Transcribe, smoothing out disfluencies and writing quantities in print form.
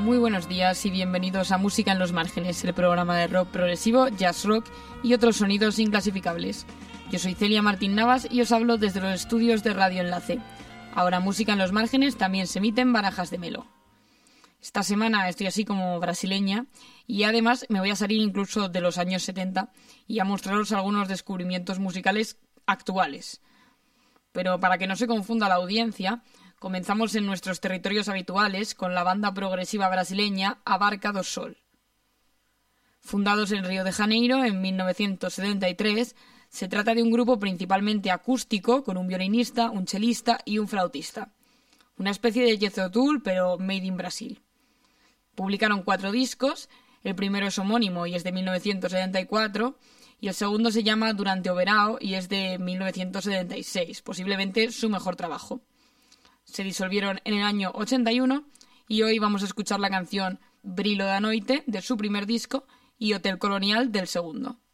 Muy buenos días y bienvenidos a Música en los Márgenes, el programa de rock progresivo, jazz rock y otros sonidos inclasificables. Yo soy Celia Martín Navas y os hablo desde los estudios de Radio Enlace. Ahora Música en los Márgenes también se emite en Barajas de Melo. Esta semana estoy así como brasileña y además me voy a salir incluso de los años 70 y a mostraros algunos descubrimientos musicales actuales. Pero para que no se confunda la audiencia, comenzamos en nuestros territorios habituales con la banda progresiva brasileña Abarca do Sol. Fundados en Río de Janeiro en 1973, se trata de un grupo principalmente acústico con un violinista, un chelista y un flautista. Una especie de Jethro Tull, pero made in Brasil. Publicaron 4 discos, el primero es homónimo y es de 1974, y el segundo se llama Durante o Verão y es de 1976, posiblemente su mejor trabajo. Se disolvieron en el año 81 y hoy vamos a escuchar la canción Brilho da Noite de su primer disco y Hotel Colonial del segundo.